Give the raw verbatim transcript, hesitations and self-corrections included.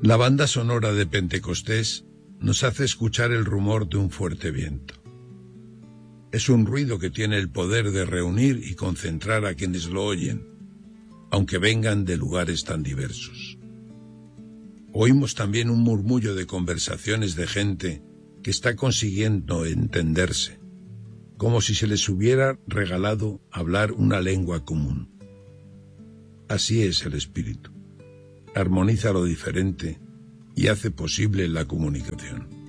La banda sonora de Pentecostés nos hace escuchar el rumor de un fuerte viento. Es un ruido que tiene el poder de reunir y concentrar a quienes lo oyen, aunque vengan de lugares tan diversos. Oímos también un murmullo de conversaciones de gente que está consiguiendo entenderse, como si se les hubiera regalado hablar una lengua común. Así es el espíritu. Armoniza lo diferente y hace posible la comunicación.